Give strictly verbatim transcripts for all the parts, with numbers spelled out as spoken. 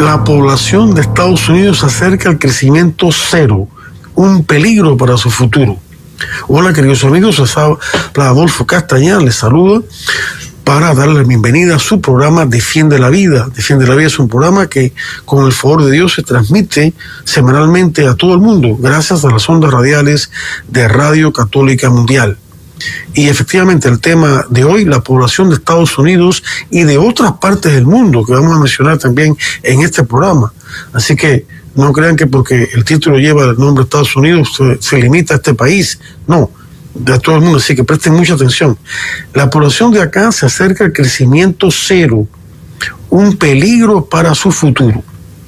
La población de Estados Unidos se acerca al crecimiento cero, un peligro para su futuro. Hola, queridos amigos, les habla Adolfo Castañeda, les saluda para darle la bienvenida a su programa Defiende la Vida. Defiende la Vida es un programa que, con el favor de Dios, se transmite semanalmente a todo el mundo, gracias a las ondas radiales de Radio Católica Mundial. Y efectivamente el tema de hoy, la población de Estados Unidos y de otras partes del mundo, que vamos a mencionar también en este programa. Así que no crean que porque el título lleva el nombre de Estados Unidos se, se limita a este país. No, de todo el mundo. Así que presten mucha atención. La población de acá se acerca al crecimiento cero, un peligro para su futuro.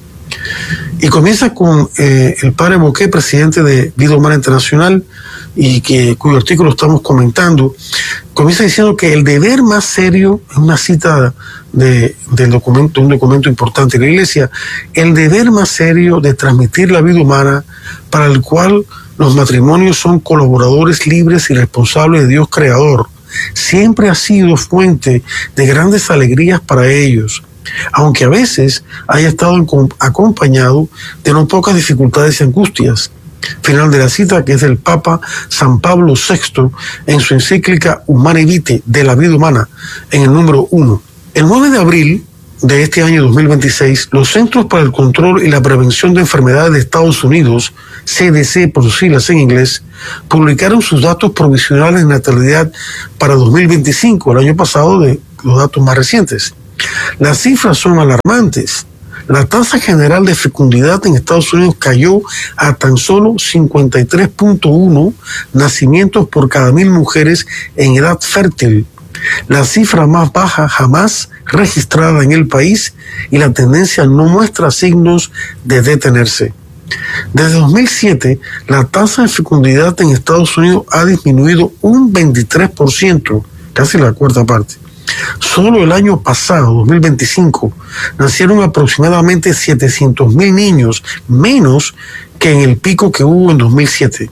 Y comienza con eh, el padre Boqué, presidente de Vida Humana Internacional, y que cuyo artículo estamos comentando. Comienza diciendo que el deber más serio, es una cita de, del documento, un documento importante de la Iglesia, el deber más serio de transmitir la vida humana, para el cual los matrimonios son colaboradores libres y responsables de Dios Creador, siempre ha sido fuente de grandes alegrías para ellos, aunque a veces haya estado acompañado de no pocas dificultades y angustias. Final de la cita, que es del Papa San Pablo sexto en su encíclica Humanae Vitae, de la vida humana, en el número uno. El nueve de abril de este año dos mil veintiséis, los Centros para el Control y la Prevención de Enfermedades de Estados Unidos, C D C por sus siglas en inglés, publicaron sus datos provisionales de natalidad para dos mil veinticinco, el año pasado, de los datos más recientes. Las cifras son alarmantes. La tasa general de fecundidad en Estados Unidos cayó a tan solo cincuenta y tres punto uno nacimientos por cada mil mujeres en edad fértil, la cifra más baja jamás registrada en el país, y la tendencia no muestra signos de detenerse. Desde dos mil siete, la tasa de fecundidad en Estados Unidos ha disminuido un veintitrés por ciento, casi la cuarta parte. Solo el año pasado, dos mil veinticinco, nacieron aproximadamente setecientos mil niños, menos que en el pico que hubo en dos mil siete.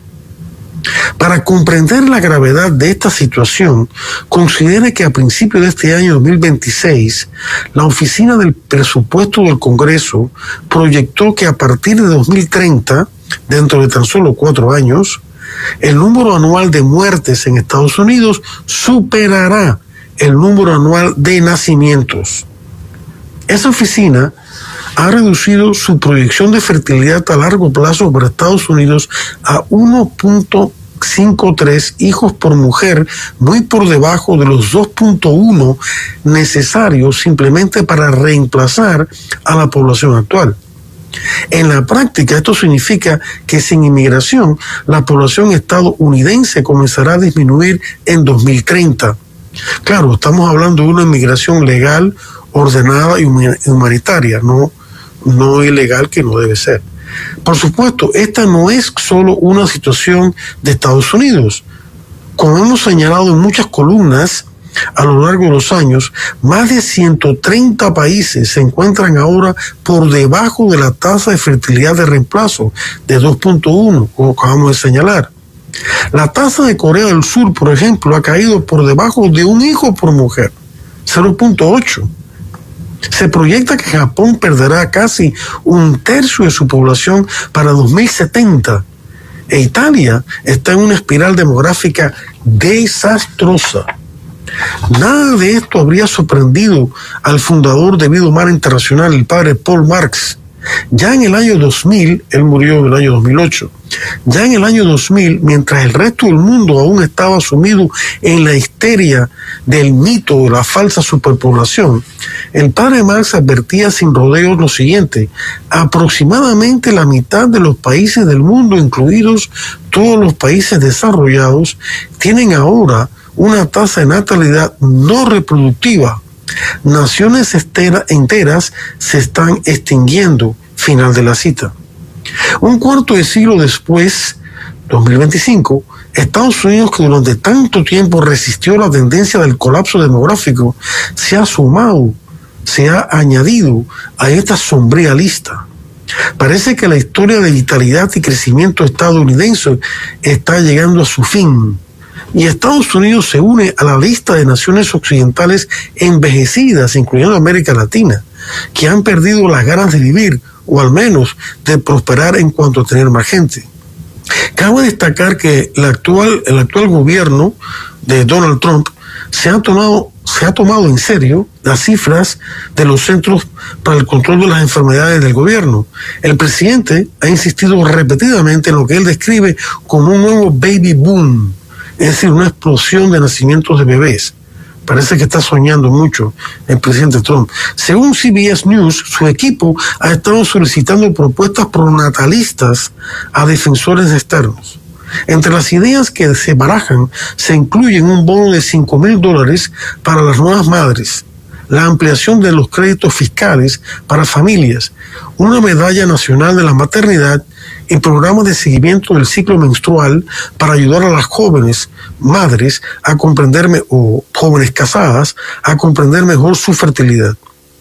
Para comprender la gravedad de esta situación, considere que a principios de este año dos mil veintiséis, la Oficina del Presupuesto del Congreso proyectó que a partir de dos mil treinta, dentro de tan solo cuatro años, el número anual de muertes en Estados Unidos superará el número anual de nacimientos. Esa oficina ha reducido su proyección de fertilidad a largo plazo para Estados Unidos a uno punto cincuenta y tres hijos por mujer, muy por debajo de los dos punto uno necesarios simplemente para reemplazar a la población actual. En la práctica, esto significa que sin inmigración, la población estadounidense comenzará a disminuir en dos mil treinta. Claro, estamos hablando de una inmigración legal, ordenada y humanitaria, no, no ilegal, que no debe ser. Por supuesto, esta no es solo una situación de Estados Unidos. Como hemos señalado en muchas columnas a lo largo de los años, más de ciento treinta países se encuentran ahora por debajo de la tasa de fertilidad de reemplazo de dos punto uno, como acabamos de señalar. La tasa de Corea del Sur, por ejemplo, ha caído por debajo de un hijo por mujer, cero punto ocho. Se proyecta que Japón perderá casi un tercio de su población para dos mil setenta. E Italia está en una espiral demográfica desastrosa. Nada de esto habría sorprendido al fundador de Vida Humana Internacional, el padre Paul Marx. Ya en el año dos mil, él murió en el año dos mil ocho, ya en el año dos mil, mientras el resto del mundo aún estaba sumido en la histeria del mito de la falsa superpoblación, el padre Marx advertía sin rodeos lo siguiente: aproximadamente la mitad de los países del mundo, incluidos todos los países desarrollados, tienen ahora una tasa de natalidad no reproductiva. Naciones enteras se están extinguiendo. Final de la cita. Un cuarto de siglo después, dos mil veinticinco, Estados Unidos, que durante tanto tiempo resistió la tendencia del colapso demográfico, se ha sumado, se ha añadido a esta sombría lista. Parece que la historia de vitalidad y crecimiento estadounidense está llegando a su fin. Y Estados Unidos se une a la lista de naciones occidentales envejecidas, incluyendo América Latina, que han perdido las ganas de vivir, o al menos de prosperar en cuanto a tener más gente. Cabe destacar que el actual, el actual gobierno de Donald Trump se ha tomado, se ha tomado en serio las cifras de los Centros para el Control de las Enfermedades del gobierno. El presidente ha insistido repetidamente en lo que él describe como un nuevo baby boom, es decir, una explosión de nacimientos de bebés. Parece que está soñando mucho el presidente Trump. Según C B S News, su equipo ha estado solicitando propuestas pronatalistas a defensores externos. Entre las ideas que se barajan se incluyen un bono de cinco mil dólares para las nuevas madres, la ampliación de los créditos fiscales para familias, una medalla nacional de la maternidad y programas de seguimiento del ciclo menstrual para ayudar a las jóvenes madres a comprender, o jóvenes casadas, a comprender mejor su fertilidad.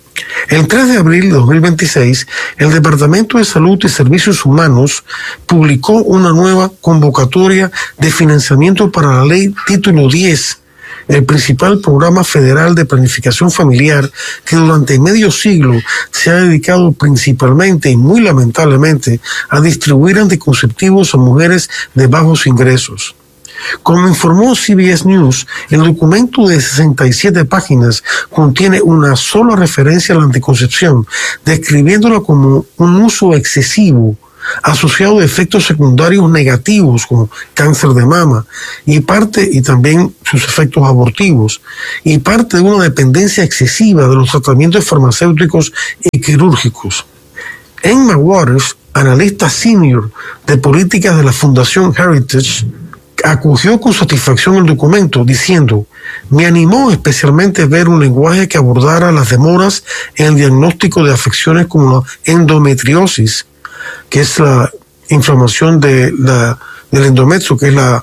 El tres de abril de dos mil veintiséis, el Departamento de Salud y Servicios Humanos publicó una nueva convocatoria de financiamiento para la Ley Título diez, el principal programa federal de planificación familiar que durante medio siglo se ha dedicado principalmente y muy lamentablemente a distribuir anticonceptivos a mujeres de bajos ingresos. Como informó C B S News, el documento de sesenta y siete páginas contiene una sola referencia a la anticoncepción, describiéndola como un uso excesivo, asociado a efectos secundarios negativos como cáncer de mama y parte y también sus efectos abortivos, y parte de una dependencia excesiva de los tratamientos farmacéuticos y quirúrgicos. Emma Waters, analista senior de políticas de la Fundación Heritage, acogió con satisfacción el documento diciendo: me animó especialmente ver un lenguaje que abordara las demoras en el diagnóstico de afecciones como la endometriosis, que es la inflamación de la, del endometrio, que es la,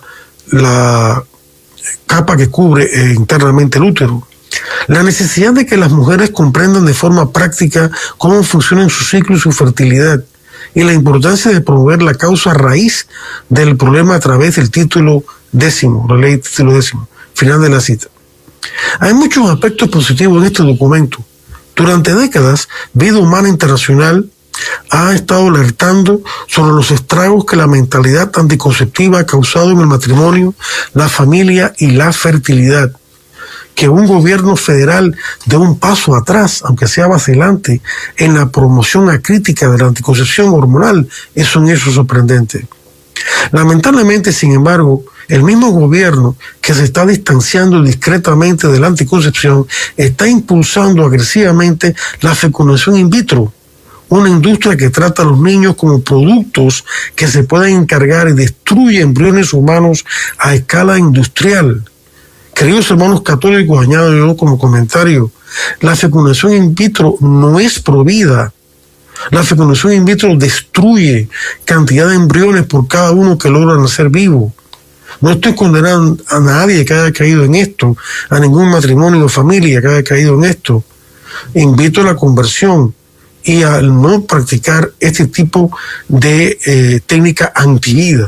la capa que cubre eh, internamente el útero. La necesidad de que las mujeres comprendan de forma práctica cómo funcionan su ciclo y su fertilidad, y la importancia de promover la causa raíz del problema a través del título décimo, la ley título décimo, final de la cita. Hay muchos aspectos positivos en este documento. Durante décadas, Vida Humana Internacional ha estado alertando sobre los estragos que la mentalidad anticonceptiva ha causado en el matrimonio, la familia y la fertilidad. Que un gobierno federal dé un paso atrás, aunque sea vacilante, en la promoción acrítica de la anticoncepción hormonal es un hecho sorprendente. Lamentablemente, sin embargo, el mismo gobierno que se está distanciando discretamente de la anticoncepción está impulsando agresivamente la fecundación in vitro, una industria que trata a los niños como productos que se pueden encargar y destruye embriones humanos a escala industrial. Queridos hermanos católicos, añado yo como comentario, la fecundación in vitro no es provida. La fecundación in vitro destruye cantidad de embriones por cada uno que logra nacer vivo. No estoy condenando a nadie que haya caído en esto, a ningún matrimonio o familia que haya caído en esto. Invito a la conversión y a no practicar este tipo de eh, técnica antivida.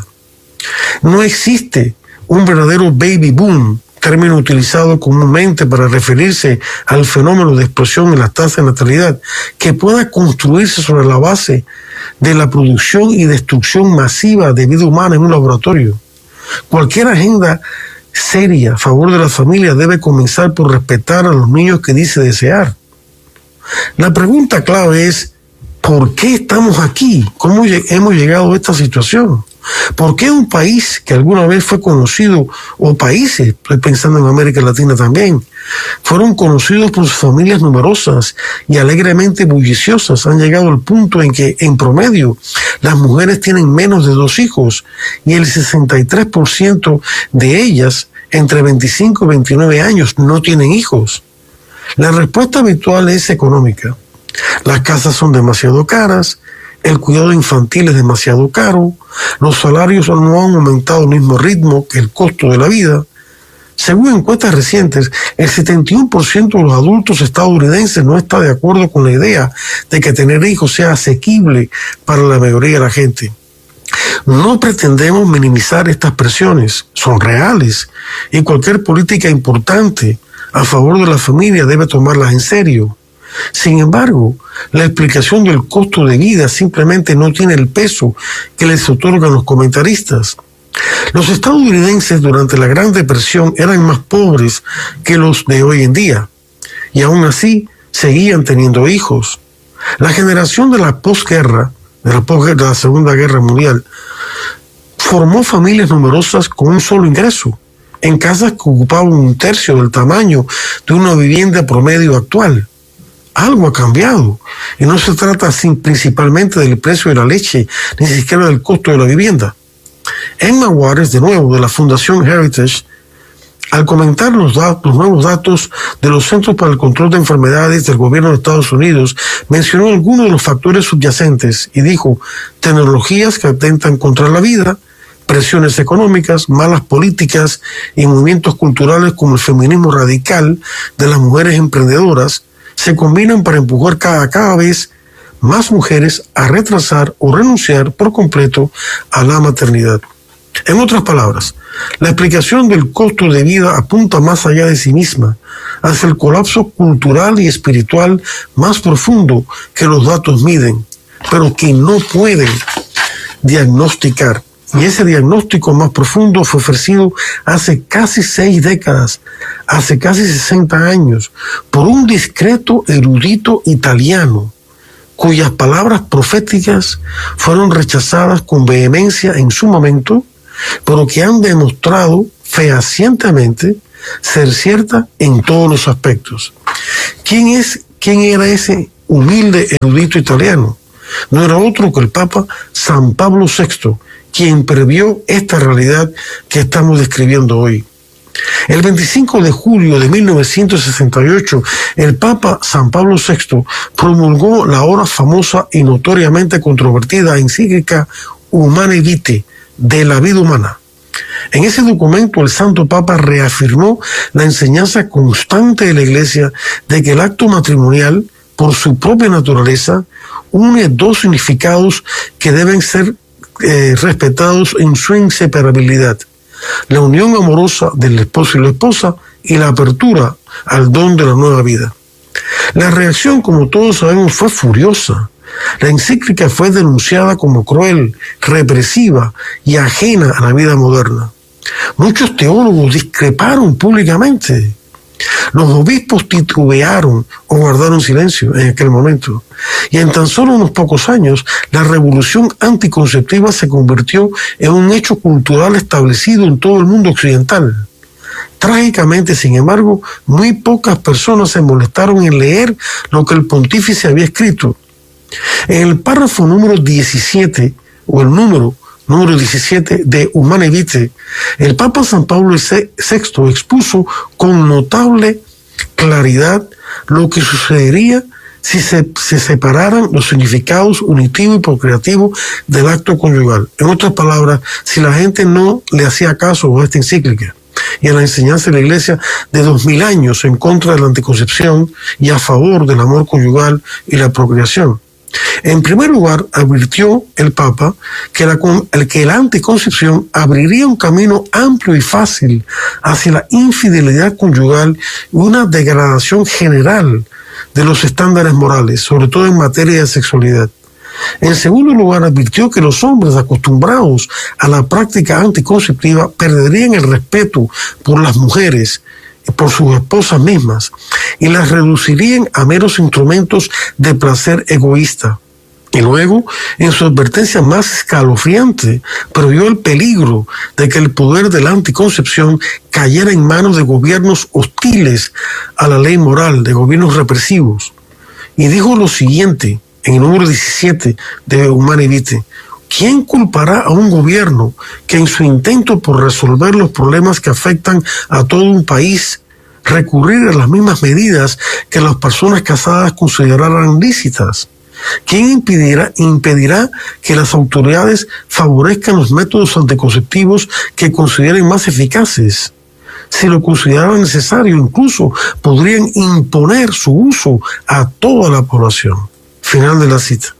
No existe un verdadero baby boom, término utilizado comúnmente para referirse al fenómeno de explosión en las tasas de natalidad, que pueda construirse sobre la base de la producción y destrucción masiva de vida humana en un laboratorio. Cualquier agenda seria a favor de la familia debe comenzar por respetar a los niños que dice desear. La pregunta clave es: ¿por qué estamos aquí? ¿Cómo hemos llegado a esta situación? ¿Por qué un país que alguna vez fue conocido, o países, estoy pensando en América Latina también, fueron conocidos por sus familias numerosas y alegremente bulliciosas, han llegado al punto en que, en promedio, las mujeres tienen menos de dos hijos y el sesenta y tres por ciento de ellas, entre veinticinco y veintinueve años, no tienen hijos? La respuesta habitual es económica. Las casas son demasiado caras, el cuidado infantil es demasiado caro, los salarios no han aumentado al mismo ritmo que el costo de la vida. Según encuestas recientes, el setenta y uno por ciento de los adultos estadounidenses no está de acuerdo con la idea de que tener hijos sea asequible para la mayoría de la gente. No pretendemos minimizar estas presiones, son reales, y cualquier política importante a favor de la familia debe tomarlas en serio. Sin embargo, la explicación del costo de vida simplemente no tiene el peso que les otorgan los comentaristas. Los estadounidenses durante la Gran Depresión eran más pobres que los de hoy en día, y aún así seguían teniendo hijos. La generación de la posguerra, de la posguerra, de la Segunda Guerra Mundial, formó familias numerosas con un solo ingreso, en casas que ocupaban un tercio del tamaño de una vivienda promedio actual. Algo ha cambiado, y no se trata así principalmente del precio de la leche, ni siquiera del costo de la vivienda. Emma Waters, de nuevo, de la Fundación Heritage, al comentar los, datos, los nuevos datos de los Centros para el Control de Enfermedades del gobierno de Estados Unidos, mencionó algunos de los factores subyacentes y dijo: tecnologías que atentan contra la vida, presiones económicas, malas políticas y movimientos culturales como el feminismo radical de las mujeres emprendedoras se combinan para empujar cada, cada vez más mujeres a retrasar o renunciar por completo a la maternidad. En otras palabras, la explicación del costo de vida apunta más allá de sí misma, hacia el colapso cultural y espiritual más profundo que los datos miden, pero que no pueden diagnosticar. Y ese diagnóstico más profundo fue ofrecido hace casi seis décadas, hace casi sesenta años, por un discreto erudito italiano, cuyas palabras proféticas fueron rechazadas con vehemencia en su momento, pero que han demostrado fehacientemente ser cierta en todos los aspectos. ¿Quién es, quién era ese humilde erudito italiano? No era otro que el Papa San Pablo sexto, quien previó esta realidad que estamos describiendo hoy. El veinticinco de julio de mil novecientos sesenta y ocho, el Papa San Pablo sexto promulgó la ahora famosa y notoriamente controvertida encíclica Humanae Vitae, de la vida humana. En ese documento el Santo Papa reafirmó la enseñanza constante de la Iglesia de que el acto matrimonial, por su propia naturaleza, une dos significados que deben ser eh, respetados en su inseparabilidad: la unión amorosa del esposo y la esposa y la apertura al don de la nueva vida. La reacción, como todos sabemos, fue furiosa. La encíclica fue denunciada como cruel, represiva y ajena a la vida moderna. Muchos teólogos discreparon públicamente. Los obispos titubearon o guardaron silencio en aquel momento. Y en tan solo unos pocos años, la revolución anticonceptiva se convirtió en un hecho cultural establecido en todo el mundo occidental. Trágicamente, sin embargo, muy pocas personas se molestaron en leer lo que el pontífice había escrito. En el párrafo número diecisiete, o el número número diecisiete de Humanae Vitae, el Papa San Pablo sexto expuso con notable claridad lo que sucedería si se, se separaran los significados unitivo y procreativo del acto conyugal. En otras palabras, si la gente no le hacía caso a esta encíclica y a la enseñanza de la Iglesia de dos mil años en contra de la anticoncepción y a favor del amor conyugal y la procreación. En primer lugar, advirtió el Papa que la, que la anticoncepción abriría un camino amplio y fácil hacia la infidelidad conyugal y una degradación general de los estándares morales, sobre todo en materia de sexualidad. En segundo lugar, advirtió que los hombres acostumbrados a la práctica anticonceptiva perderían el respeto por las mujeres, por sus esposas mismas, y las reducirían a meros instrumentos de placer egoísta. Y luego, en su advertencia más escalofriante, previó el peligro de que el poder de la anticoncepción cayera en manos de gobiernos hostiles a la ley moral, de gobiernos represivos. Y dijo lo siguiente, en el número diecisiete de Humanae Vitae: ¿quién culpará a un gobierno que en su intento por resolver los problemas que afectan a todo un país recurrir a las mismas medidas que las personas casadas consideraran lícitas? ¿Quién impedirá, impedirá que las autoridades favorezcan los métodos anticonceptivos que consideren más eficaces? Si lo consideraran necesario, incluso podrían imponer su uso a toda la población. Final de la cita.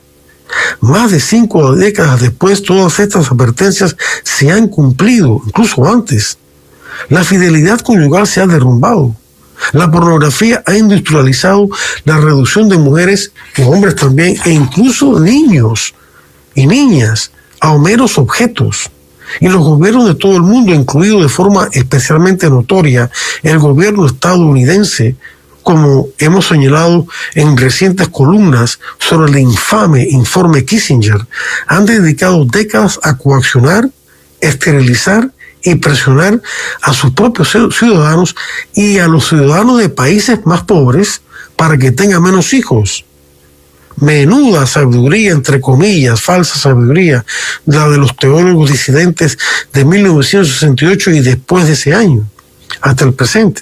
Más de cinco décadas después, todas estas advertencias se han cumplido, incluso antes. La fidelidad conyugal se ha derrumbado. La pornografía ha industrializado la reducción de mujeres y hombres también, e incluso niños y niñas, a meros objetos. Y los gobiernos de todo el mundo, incluido de forma especialmente notoria el gobierno estadounidense, como hemos señalado en recientes columnas sobre el infame informe Kissinger, han dedicado décadas a coaccionar, esterilizar y presionar a sus propios ciudadanos y a los ciudadanos de países más pobres para que tengan menos hijos. Menuda sabiduría, entre comillas, falsa sabiduría, la de los teólogos disidentes de mil novecientos sesenta y ocho y después de ese año, hasta el presente.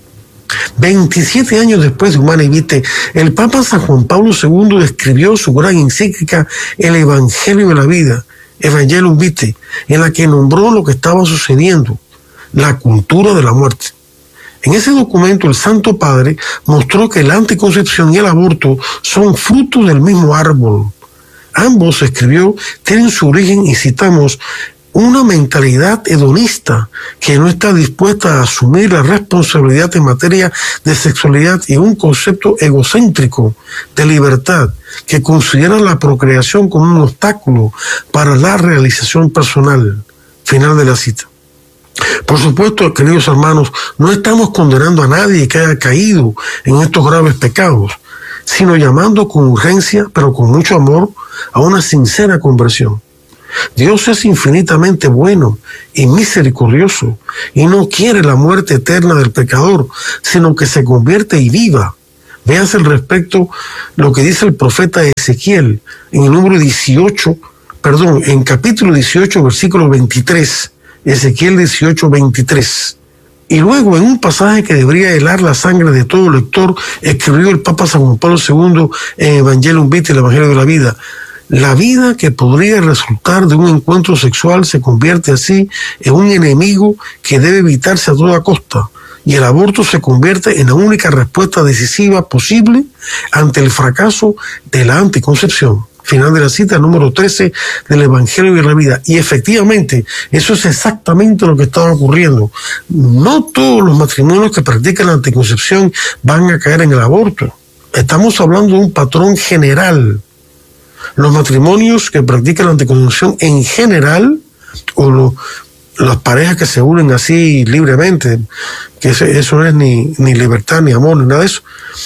veintisiete años después de Humanae Vitae, el Papa San Juan Pablo segundo escribió su gran encíclica El Evangelio de la Vida, Evangelium Vitae, en la que nombró lo que estaba sucediendo, la cultura de la muerte. En ese documento el Santo Padre mostró que la anticoncepción y el aborto son frutos del mismo árbol. Ambos, escribió, tienen su origen, y citamos, una mentalidad hedonista que no está dispuesta a asumir la responsabilidad en materia de sexualidad, y un concepto egocéntrico de libertad que considera la procreación como un obstáculo para la realización personal. Final de la cita. Por supuesto, queridos hermanos, no estamos condenando a nadie que haya caído en estos graves pecados, sino llamando con urgencia, pero con mucho amor, a una sincera conversión. Dios es infinitamente bueno y misericordioso, y no quiere la muerte eterna del pecador, sino que se convierte y viva. Véase al respecto lo que dice el profeta Ezequiel en el número dieciocho, perdón, en capítulo dieciocho, versículo veintitrés. Ezequiel dieciocho, veintitrés. Y luego, en un pasaje que debería helar la sangre de todo lector, escribió el Papa San Juan Pablo segundo en Evangelium Vitae, el Evangelio de la Vida: la vida que podría resultar de un encuentro sexual se convierte así en un enemigo que debe evitarse a toda costa, y el aborto se convierte en la única respuesta decisiva posible ante el fracaso de la anticoncepción. Final de la cita número trece del Evangelio de la Vida. Y efectivamente, eso es exactamente lo que estaba ocurriendo. No todos los matrimonios que practican la anticoncepción van a caer en el aborto. Estamos hablando de un patrón general. Los matrimonios que practican la anticoncepción en general, o lo, las parejas que se unen así libremente, que eso, eso no es ni, ni libertad, ni amor, ni nada de eso,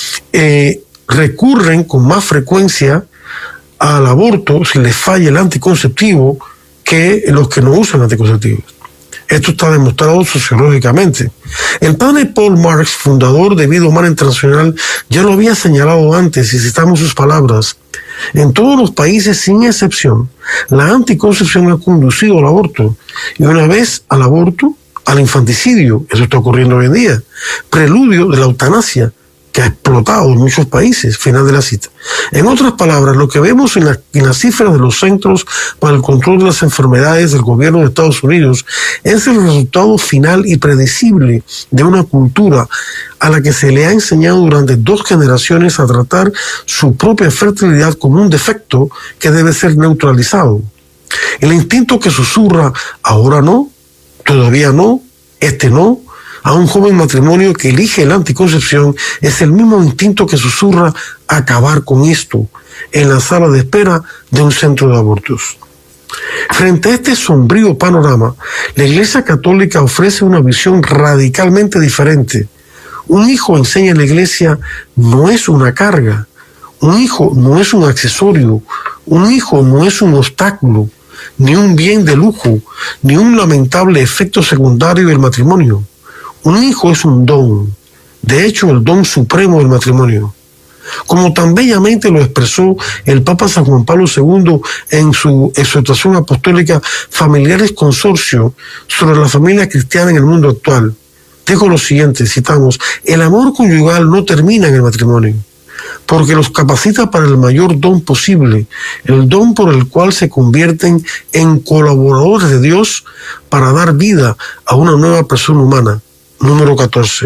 eh, recurren con más frecuencia al aborto si les falla el anticonceptivo que los que no usan anticonceptivos. Esto está demostrado sociológicamente. El padre Paul Marx, fundador de Vida Humana Internacional, ya lo había señalado antes, y citamos sus palabras: en todos los países, sin excepción, la anticoncepción ha conducido al aborto, y una vez al aborto, al infanticidio. Eso está ocurriendo hoy en día. Preludio de la eutanasia, que ha explotado en muchos países. Final de la cita. En otras palabras, lo que vemos en, la, en las cifras de los Centros para el Control de las Enfermedades del gobierno de Estados Unidos es el resultado final y predecible de una cultura a la que se le ha enseñado durante dos generaciones a tratar su propia fertilidad como un defecto que debe ser neutralizado. El instinto que susurra ahora no, todavía no, este no, a un joven matrimonio que elige la anticoncepción es el mismo instinto que susurra acabar con esto en la sala de espera de un centro de abortos. Frente a este sombrío panorama, la Iglesia Católica ofrece una visión radicalmente diferente. Un hijo, enseña la Iglesia, no es una carga. Un hijo no es un accesorio. Un hijo no es un obstáculo, ni un bien de lujo, ni un lamentable efecto secundario del matrimonio. Un hijo es un don, de hecho el don supremo del matrimonio. Como tan bellamente lo expresó el Papa San Juan Pablo segundo en su exhortación apostólica Familiares Consorcio sobre la familia cristiana en el mundo actual. Dijo lo siguiente, citamos: el amor conyugal no termina en el matrimonio, porque los capacita para el mayor don posible, el don por el cual se convierten en colaboradores de Dios para dar vida a una nueva persona humana. Número catorce.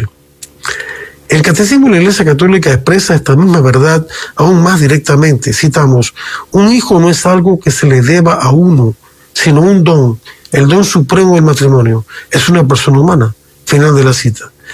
El Catecismo de la Iglesia Católica expresa esta misma verdad aún más directamente. Citamos: un hijo no es algo que se le deba a uno, sino un don, el don supremo del matrimonio. Es una persona humana. Final de la cita.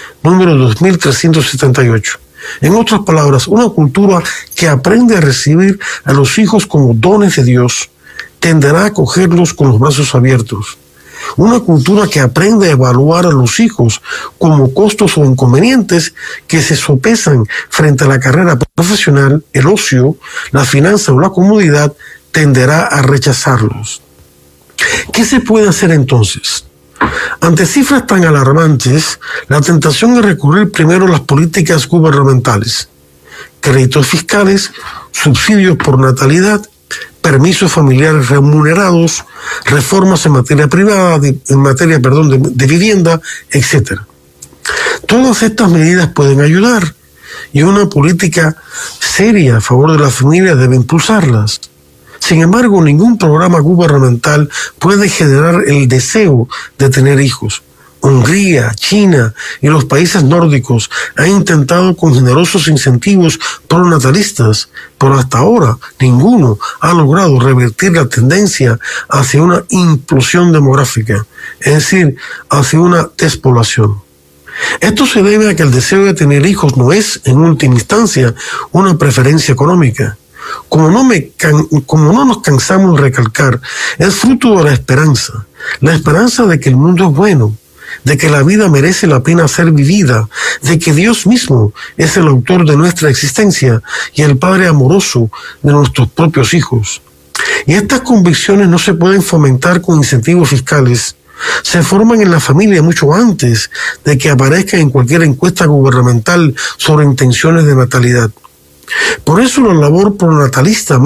número dos mil trescientos setenta y ocho. En otras palabras, una cultura que aprende a recibir a los hijos como dones de Dios tenderá a acogerlos con los brazos abiertos. Una cultura que aprende a evaluar a los hijos como costos o inconvenientes que se sopesan frente a la carrera profesional, el ocio, la finanza o la comodidad, tenderá a rechazarlos. ¿Qué se puede hacer entonces? Ante cifras tan alarmantes, la tentación es recurrir primero a las políticas gubernamentales, créditos fiscales, subsidios por natalidad, permisos familiares remunerados, reformas en materia privada, de, en materia, perdón, de, de vivienda, etcétera. Todas estas medidas pueden ayudar y una política seria a favor de las familias debe impulsarlas. Sin embargo, ningún programa gubernamental puede generar el deseo de tener hijos. Hungría, China y los países nórdicos han intentado con generosos incentivos pronatalistas, pero hasta ahora ninguno ha logrado revertir la tendencia hacia una implosión demográfica, es decir, hacia una despoblación. Esto se debe a que el deseo de tener hijos no es, en última instancia, una preferencia económica. Como no, me can, como no nos cansamos de recalcar, es fruto de la esperanza, la esperanza de que el mundo es bueno, de que la vida merece la pena ser vivida, de que Dios mismo es el autor de nuestra existencia y el Padre amoroso de nuestros propios hijos. Y estas convicciones no se pueden fomentar con incentivos fiscales. Se forman en la familia mucho antes de que aparezcan en cualquier encuesta gubernamental sobre intenciones de natalidad. Por eso la labor pronatalista